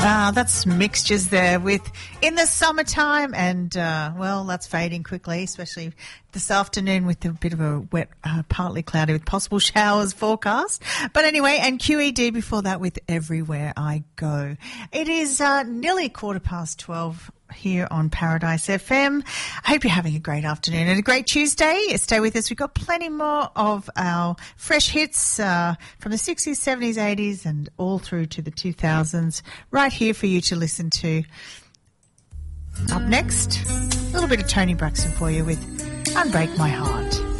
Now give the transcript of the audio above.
That's mixtures there with in the summertime and, well, that's fading quickly, especially this afternoon with a bit of a wet, partly cloudy with possible showers forecast. But anyway, and QED before that with Everywhere I Go. It is nearly 12:15 here on Paradise FM. I hope you're having a great afternoon and a great Tuesday. Stay with us. We've got plenty more of our fresh hits from the 60s, 70s, 80s and all through to the 2000s right here for you to listen to. Up next, a little bit of Tony Braxton for you with Unbreak My Heart.